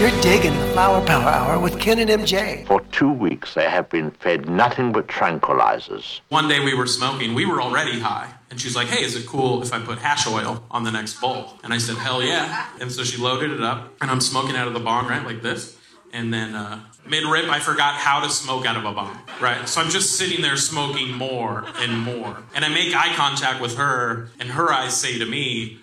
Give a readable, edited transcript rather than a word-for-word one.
You're digging the Flower Power Hour with Ken and MJ. For 2 weeks, they have been fed nothing but tranquilizers. One day we were smoking. We were already high. And she's like, hey, is it cool if I put hash oil on the next bowl? And I said, hell yeah. And so she loaded it up. And I'm smoking out of the bong, right, like this. And then mid-rip, I forgot how to smoke out of a bong, right? So I'm just sitting there smoking more and more. And I make eye contact with her, and her eyes say to me,